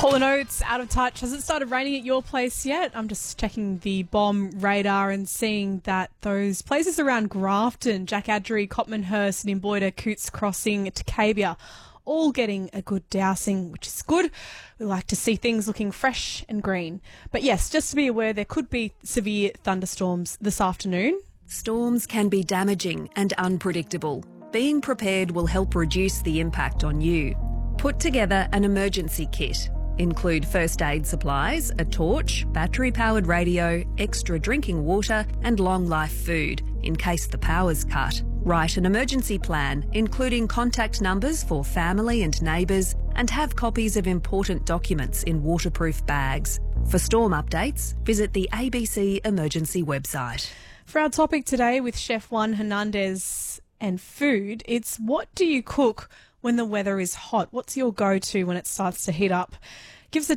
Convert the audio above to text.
Hall & Oates, Out of Touch. Has it started raining at your place yet? I'm just checking the bomb radar and seeing that those places around Grafton, Jack Addery, Copmanhurst, Nimboida, Cootes Crossing, Takabia, all getting a good dousing, which is good. We like to see things looking fresh and green. But yes, just to be aware, there could be severe thunderstorms this afternoon. Storms can be damaging and unpredictable. Being prepared will help reduce the impact on you. Put together an emergency kit. Include first aid supplies, a torch, battery-powered radio, extra drinking water and long-life food in case the power's cut. Write an emergency plan, including contact numbers for family and neighbours, and have copies of important documents in waterproof bags. For storm updates, visit the ABC Emergency website. For our topic today with Chef Juan Hernandez and food, it's what do you cook when the weather is hot? What's your go-to when it starts to heat up? Give us a